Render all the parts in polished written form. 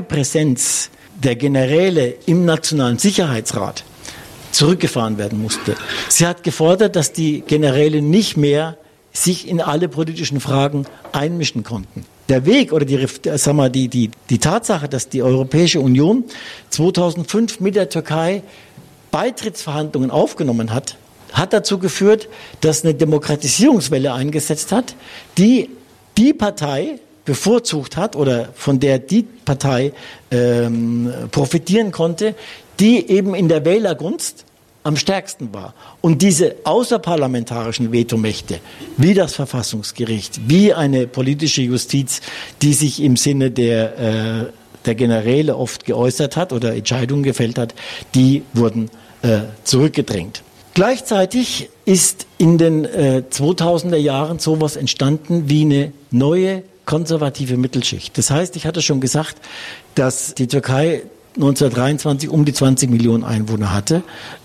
Präsenz der Generäle im Nationalen Sicherheitsrat zurückgefahren werden musste. Sie hat gefordert, dass die Generäle nicht mehr sich in alle politischen Fragen einmischen konnten. Der Weg oder die Tatsache, dass die Europäische Union 2005 mit der Türkei Beitrittsverhandlungen aufgenommen hat, hat dazu geführt, dass eine Demokratisierungswelle eingesetzt hat, die Partei bevorzugt hat oder von der die Partei profitieren konnte, die eben in der Wählergunst am stärksten war. Und diese außerparlamentarischen Vetomächte, wie das Verfassungsgericht, wie eine politische Justiz, die sich im Sinne der Generäle oft geäußert hat oder Entscheidungen gefällt hat, die wurden zurückgedrängt. Gleichzeitig ist in den 2000er Jahren sowas entstanden wie eine neue konservative Mittelschicht. Das heißt, ich hatte schon gesagt, dass die Türkei 1923 um die 20 Millionen Einwohner hatte.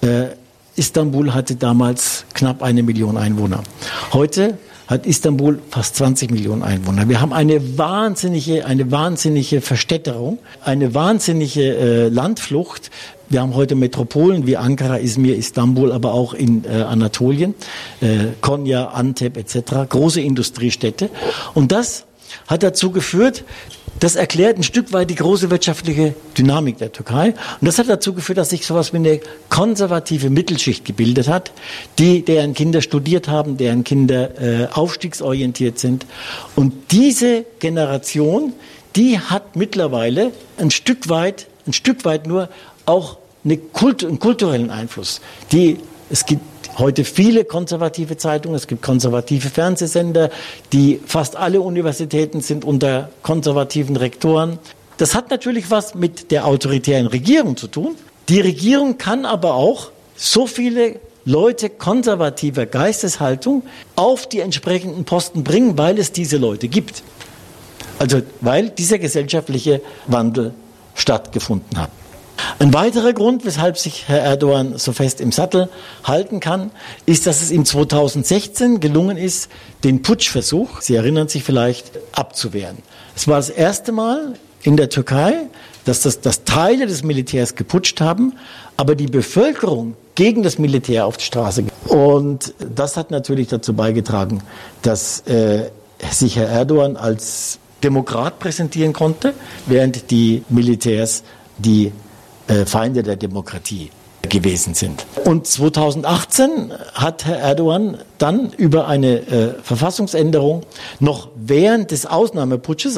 Istanbul hatte damals knapp 1 Million Einwohner. Heute hat Istanbul fast 20 Millionen Einwohner. Wir haben eine wahnsinnige Verstädterung, eine wahnsinnige Landflucht. Wir haben heute Metropolen wie Ankara, Izmir, Istanbul, aber auch in Anatolien, Konya, Antep etc., große Industriestädte. Und das hat dazu geführt, das erklärt ein Stück weit die große wirtschaftliche Dynamik der Türkei. Und das hat dazu geführt, dass sich sowas wie eine konservative Mittelschicht gebildet hat, deren Kinder studiert haben, deren Kinder aufstiegsorientiert sind. Und diese Generation, die hat mittlerweile ein Stück weit nur auch einen kulturellen Einfluss. Es gibt heute viele konservative Zeitungen, es gibt konservative Fernsehsender, fast alle Universitäten sind unter konservativen Rektoren. Das hat natürlich was mit der autoritären Regierung zu tun. Die Regierung kann aber auch so viele Leute konservativer Geisteshaltung auf die entsprechenden Posten bringen, weil es diese Leute gibt. Also weil dieser gesellschaftliche Wandel stattgefunden hat. Ein weiterer Grund, weshalb sich Herr Erdogan so fest im Sattel halten kann, ist, dass es ihm 2016 gelungen ist, den Putschversuch, Sie erinnern sich vielleicht, abzuwehren. Es war das erste Mal in der Türkei, dass Teile des Militärs geputscht haben, aber die Bevölkerung gegen das Militär auf die Straße ging. Und das hat natürlich dazu beigetragen, dass sich Herr Erdogan als Demokrat präsentieren konnte, während die Militärs die Feinde der Demokratie gewesen sind. Und 2018 hat Herr Erdogan dann über eine Verfassungsänderung noch während des Ausnahmeputsches,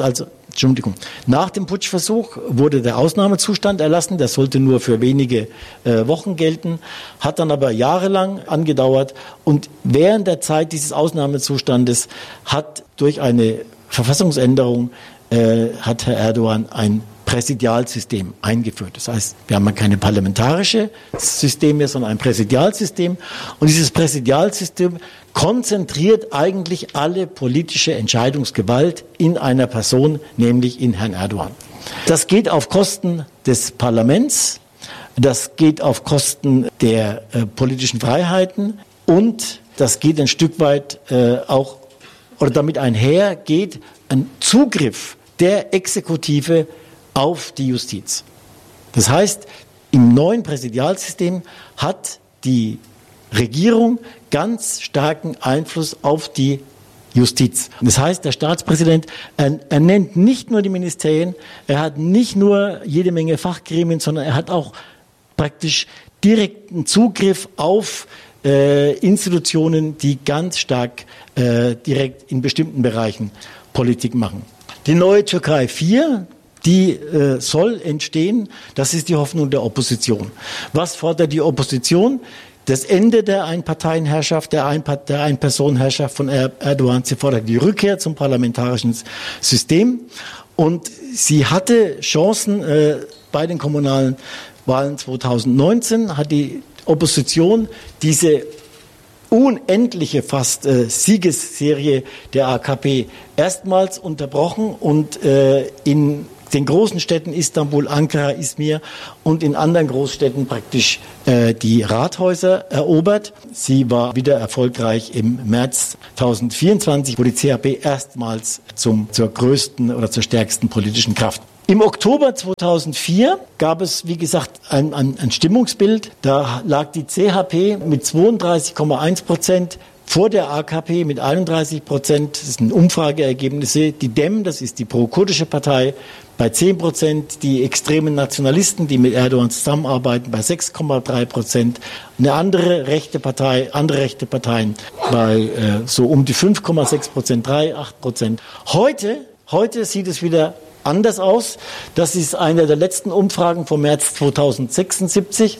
nach dem Putschversuch wurde der Ausnahmezustand erlassen, der sollte nur für wenige Wochen gelten, hat dann aber jahrelang angedauert und während der Zeit dieses Ausnahmezustandes hat durch eine Verfassungsänderung hat Herr Erdogan ein Präsidialsystem eingeführt. Das heißt, wir haben keine parlamentarische System mehr, sondern ein Präsidialsystem. Und dieses Präsidialsystem konzentriert eigentlich alle politische Entscheidungsgewalt in einer Person, nämlich in Herrn Erdogan. Das geht auf Kosten des Parlaments, das geht auf Kosten der politischen Freiheiten und das geht ein Stück weit auch, oder damit einher geht ein Zugriff der Exekutive auf die Justiz. Das heißt, im neuen Präsidialsystem hat die Regierung ganz starken Einfluss auf die Justiz. Das heißt, der Staatspräsident er nennt nicht nur die Ministerien, er hat nicht nur jede Menge Fachgremien, sondern er hat auch praktisch direkten Zugriff auf Institutionen, die ganz stark direkt in bestimmten Bereichen Politik machen. Die neue Türkei 4, die soll entstehen, das ist die Hoffnung der Opposition. Was fordert die Opposition? Das Ende der Einparteienherrschaft, der Einpersonenherrschaft von Erdogan. Sie fordert die Rückkehr zum parlamentarischen System. Und sie hatte Chancen bei den kommunalen Wahlen 2019, hat die Opposition diese unendliche fast Siegesserie der AKP erstmals unterbrochen und in den großen Städten Istanbul, Ankara, Izmir und in anderen Großstädten praktisch die Rathäuser erobert. Sie war wieder erfolgreich im März 2024, wo die CHP erstmals zur größten oder zur stärksten politischen Kraft Im Oktober 2004 gab es, wie gesagt, ein Stimmungsbild. Da lag die CHP mit 32,1% vor der AKP mit 31%. Das sind Umfrageergebnisse. Die DEM, das ist die pro-kurdische Partei, bei 10%. Die extremen Nationalisten, die mit Erdogan zusammenarbeiten, bei 6,3%. Andere rechte Parteien bei so um die 5,6%, 3,8%. Heute sieht es wieder anders aus. Das ist eine der letzten Umfragen vom März 2026,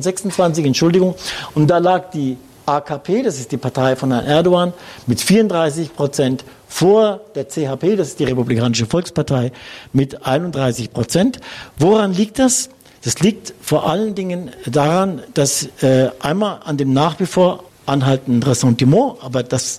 und da lag die AKP, das ist die Partei von Herrn Erdogan, mit 34% vor der CHP, das ist die Republikanische Volkspartei, mit 31%. Woran liegt das? Das liegt vor allen Dingen daran, dass einmal an dem nach wie vor anhaltenden Ressentiment, aber dass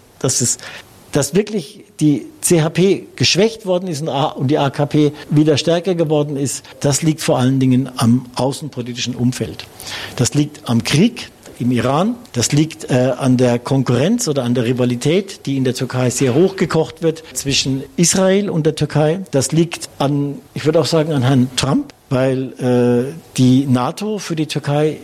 wirklich die CHP geschwächt worden ist und die AKP wieder stärker geworden ist, das liegt vor allen Dingen am außenpolitischen Umfeld. Das liegt am Krieg im Iran, das liegt an der Konkurrenz oder an der Rivalität, die in der Türkei sehr hochgekocht wird zwischen Israel und der Türkei. Das liegt an, ich würde auch sagen, an Herrn Trump, weil die NATO für die Türkei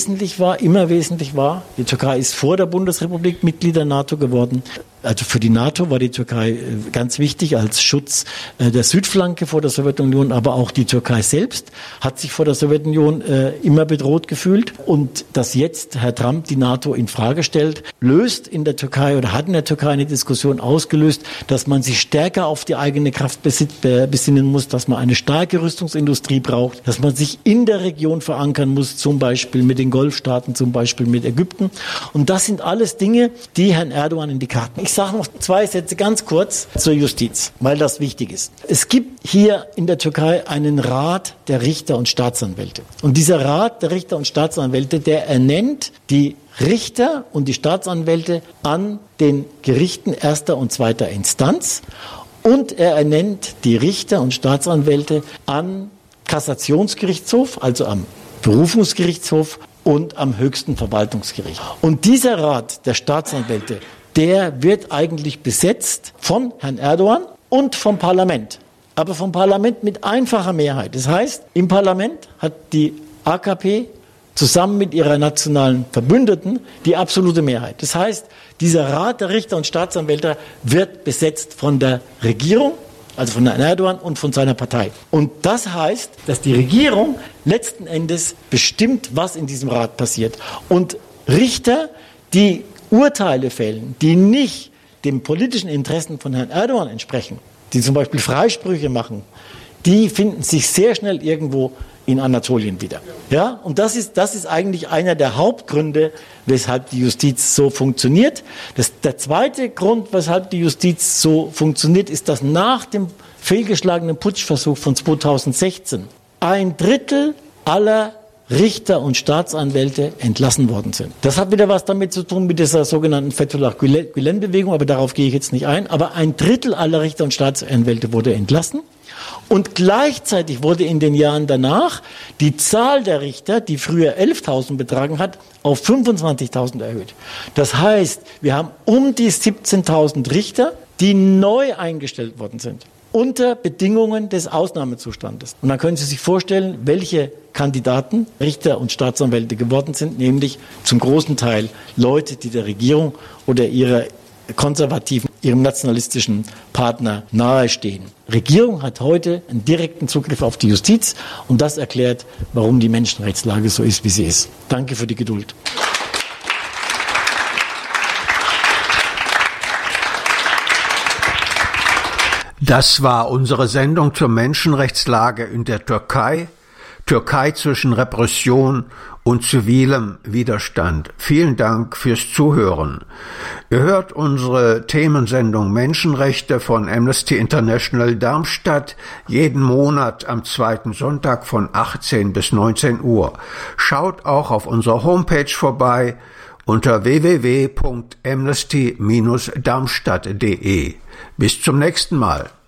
immer wesentlich war. Die Türkei ist vor der Bundesrepublik Mitglied der NATO geworden. Also für die NATO war die Türkei ganz wichtig als Schutz der Südflanke vor der Sowjetunion, aber auch die Türkei selbst hat sich vor der Sowjetunion immer bedroht gefühlt. Und dass jetzt Herr Trump die NATO in Frage stellt, löst in der Türkei oder hat in der Türkei eine Diskussion ausgelöst, dass man sich stärker auf die eigene Kraft besinnen muss, dass man eine starke Rüstungsindustrie braucht, dass man sich in der Region verankern muss, zum Beispiel mit den Golfstaaten, zum Beispiel mit Ägypten. Und das sind alles Dinge, die Herrn Erdogan in die Karten. Ich sage noch 2 Sätze ganz kurz zur Justiz, weil das wichtig ist. Es gibt hier in der Türkei einen Rat der Richter und Staatsanwälte. Und dieser Rat der Richter und Staatsanwälte, der ernennt die Richter und die Staatsanwälte an den Gerichten erster und zweiter Instanz. Und er ernennt die Richter und Staatsanwälte am Kassationsgerichtshof, also am Berufungsgerichtshof und am höchsten Verwaltungsgericht. Und dieser Rat der Staatsanwälte, der wird eigentlich besetzt von Herrn Erdogan und vom Parlament. Aber vom Parlament mit einfacher Mehrheit. Das heißt, im Parlament hat die AKP zusammen mit ihrer nationalen Verbündeten die absolute Mehrheit. Das heißt, dieser Rat der Richter und Staatsanwälte wird besetzt von der Regierung, also von Herrn Erdogan und von seiner Partei. Und das heißt, dass die Regierung letzten Endes bestimmt, was in diesem Rat passiert. Und Richter, die Urteile fällen, die nicht den politischen Interessen von Herrn Erdogan entsprechen, die zum Beispiel Freisprüche machen, die finden sich sehr schnell irgendwo in Anatolien wieder. Ja, und das ist eigentlich einer der Hauptgründe, weshalb die Justiz so funktioniert. Der zweite Grund, weshalb die Justiz so funktioniert, ist, dass nach dem fehlgeschlagenen Putschversuch von 2016 1/3 aller Richter und Staatsanwälte entlassen worden sind. Das hat wieder was damit zu tun mit dieser sogenannten Fethullah Gülen-Bewegung, aber darauf gehe ich jetzt nicht ein. Aber 1/3 aller Richter und Staatsanwälte wurde entlassen. Und gleichzeitig wurde in den Jahren danach die Zahl der Richter, die früher 11.000 betragen hat, auf 25.000 erhöht. Das heißt, wir haben um die 17.000 Richter, die neu eingestellt worden sind, unter Bedingungen des Ausnahmezustandes. Und dann können Sie sich vorstellen, welche Kandidaten Richter und Staatsanwälte geworden sind, nämlich zum großen Teil Leute, die der Regierung oder ihrem nationalistischen Partner nahestehen. Regierung hat heute einen direkten Zugriff auf die Justiz und das erklärt, warum die Menschenrechtslage so ist, wie sie ist. Danke für die Geduld. Das war unsere Sendung zur Menschenrechtslage in der Türkei. Türkei zwischen Repression und zivilem Widerstand. Vielen Dank fürs Zuhören. Ihr hört unsere Themensendung Menschenrechte von Amnesty International Darmstadt jeden Monat am 2. Sonntag von 18 bis 19 Uhr. Schaut auch auf unserer Homepage vorbei unter www.amnesty-darmstadt.de. Bis zum nächsten Mal.